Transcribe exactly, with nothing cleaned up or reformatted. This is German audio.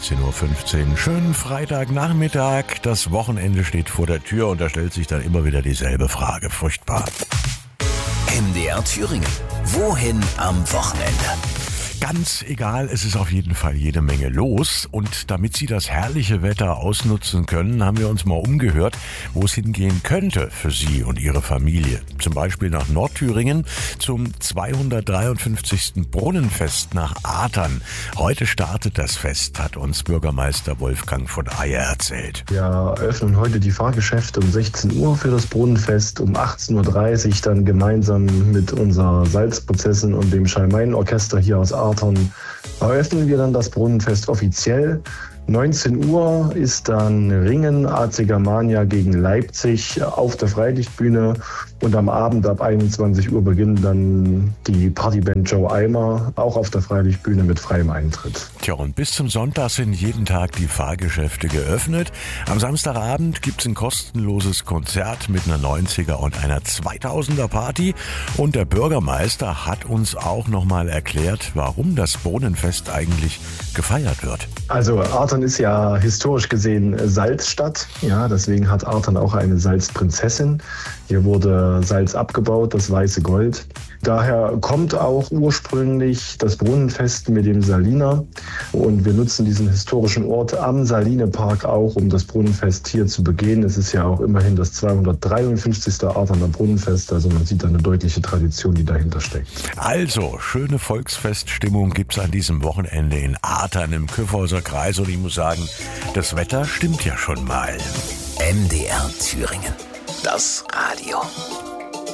dreizehn Uhr fünfzehn. Schönen Freitagnachmittag. Das Wochenende steht vor der Tür und da stellt sich dann immer wieder dieselbe Frage. Furchtbar. M D R Thüringen. Wohin am Wochenende? Ganz egal, es ist auf jeden Fall jede Menge los und damit Sie das herrliche Wetter ausnutzen können, haben wir uns mal umgehört, wo es hingehen könnte für Sie und Ihre Familie. Zum Beispiel nach Nordthüringen zum zweihundertdreiundfünfzigsten Brunnenfest nach Athern. Heute startet das Fest, hat uns Bürgermeister Wolfgang von Ayer erzählt. Wir eröffnen heute die Fahrgeschäfte um sechzehn Uhr für das Brunnenfest, um achtzehn Uhr dreißig dann gemeinsam mit unserer Salzprinzessin und dem Schalmeienorchester hier aus Athern eröffnen wir dann das Brunnenfest offiziell. neunzehn Uhr ist dann Ringen, A C Germania gegen Leipzig auf der Freilichtbühne und am Abend ab einundzwanzig Uhr beginnt dann die Partyband Joe Eimer, auch auf der Freilichtbühne mit freiem Eintritt. Tja, und bis zum Sonntag sind jeden Tag die Fahrgeschäfte geöffnet. Am Samstagabend gibt's ein kostenloses Konzert mit einer neunziger und einer zweitausender Party und der Bürgermeister hat uns auch nochmal erklärt, warum das Brunnenfest eigentlich gefeiert wird. Also Athern ist ja historisch gesehen Salzstadt, ja, deswegen hat Athern auch eine Salzprinzessin. Hier wurde Salz abgebaut, das weiße Gold. Daher kommt auch ursprünglich das Brunnenfest mit dem Saliner und wir nutzen diesen historischen Ort am Salinepark auch, um das Brunnenfest hier zu begehen. Es ist ja auch immerhin das zweihundertdreiundfünfzigste Atherner Brunnenfest, also man sieht da eine deutliche Tradition, die dahinter steckt. Also, schöne Volksfeststimmung gibt's an diesem Wochenende in Athern im Kyffhäuser Kreis und ich muss sagen, das Wetter stimmt ja schon mal. M D R Thüringen. Das Radio.